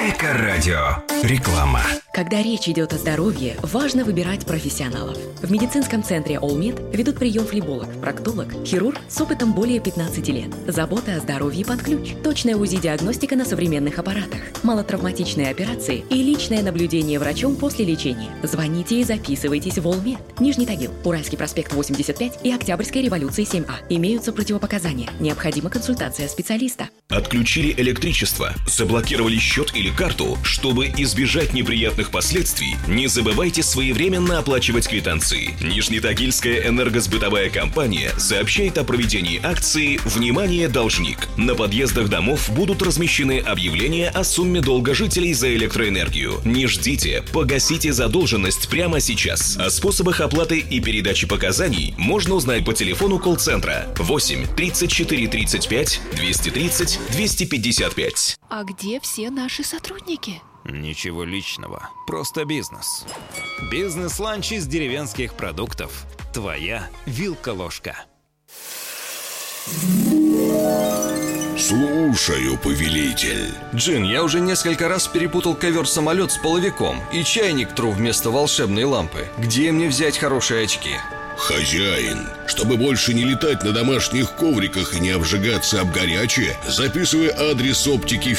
Эко-радио. Реклама. Когда речь идет о здоровье, важно выбирать профессионалов. В медицинском центре All-Med ведут прием флеболог, проктолог, хирург с опытом более 15 лет. Забота о здоровье под ключ. Точная УЗИ-диагностика на современных аппаратах. Малотравматичные операции и личное наблюдение врачом после лечения. Звоните и записывайтесь в All-Med. Нижний Тагил, Уральский проспект 85 и Октябрьской революции 7А. Имеются противопоказания. Необходима консультация специалиста. Отключили электричество, заблокировали счет или карту. Чтобы избежать неприятных последствий, не забывайте своевременно оплачивать квитанции. Нижнетагильская энергосбытовая компания сообщает о проведении акции «Внимание, должник». На подъездах домов будут размещены объявления о сумме долга жителей за электроэнергию. Не ждите, погасите задолженность прямо сейчас. О способах оплаты и передачи показаний можно узнать по телефону колл-центра 8 34 35 230 255. А где все наши сотрудники? Ничего личного, просто бизнес. Бизнес-ланч из деревенских продуктов. Твоя вилка-ложка. Слушаю, повелитель. Джин, я уже несколько раз перепутал ковер-самолет с половиком и чайник тру вместо волшебной лампы. Где мне взять хорошие очки? Хозяин, чтобы больше не летать на домашних ковриках и не обжигаться об горячее, записывай адрес оптики